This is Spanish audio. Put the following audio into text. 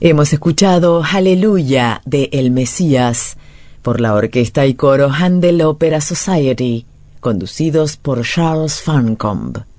Hemos escuchado Aleluya de El Mesías por la orquesta y coro Handel Opera Society, conducidos por Charles Farncombe.